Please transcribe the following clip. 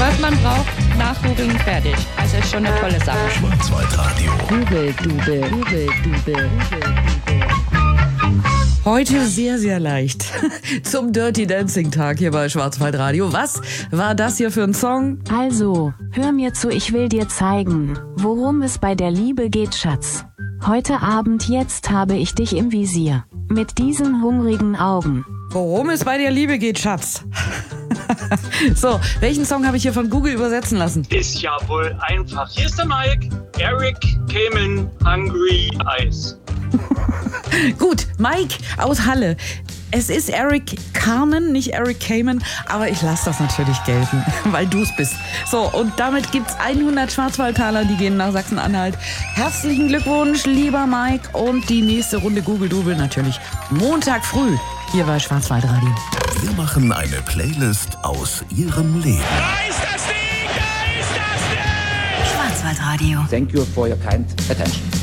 Was man braucht, nachgoogeln, fertig. Also ist schon eine tolle Sache. Schwarzwaldradio. Google. Heute sehr, sehr leicht zum Dirty Dancing Tag hier bei Schwarzwaldradio. Was war das hier für ein Song? Also, hör mir zu, ich will dir zeigen, worum es bei der Liebe geht, Schatz. Heute Abend, jetzt habe ich dich im Visier. Mit diesen hungrigen Augen. Worum es bei der Liebe geht, Schatz. So, welchen Song habe ich hier von Google übersetzen lassen? Ist ja wohl einfach. Hier ist der Mike. Eric Kamen Hungry Eyes. Gut, Mike aus Halle. Es ist Eric Carmen, nicht Eric Kamen, aber ich lasse das natürlich gelten, weil du es bist. So, und damit gibt's 100 Schwarzwaldtaler, die gehen nach Sachsen-Anhalt. Herzlichen Glückwunsch, lieber Mike. Und die nächste Runde Google-Double natürlich Montag früh hier bei Schwarzwaldradio. Wir machen eine Playlist aus Ihrem Leben. Da ist das Ding! Schwarzwaldradio. Thank you for your kind attention.